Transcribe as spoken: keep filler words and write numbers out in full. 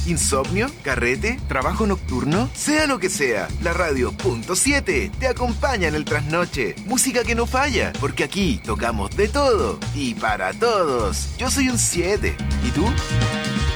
¿Insomnio? ¿Carrete? ¿Trabajo nocturno? Sea lo que sea, la radio punto siete te acompaña en el trasnoche. Música que no falla, porque aquí tocamos de todo y para todos. Yo soy un siete. ¿Y tú?